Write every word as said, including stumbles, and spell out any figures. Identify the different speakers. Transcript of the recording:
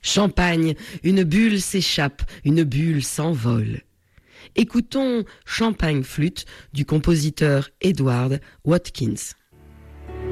Speaker 1: Champagne, une bulle s'échappe, une bulle s'envole. Écoutons Champagne Flûte du compositeur Edward Watkins.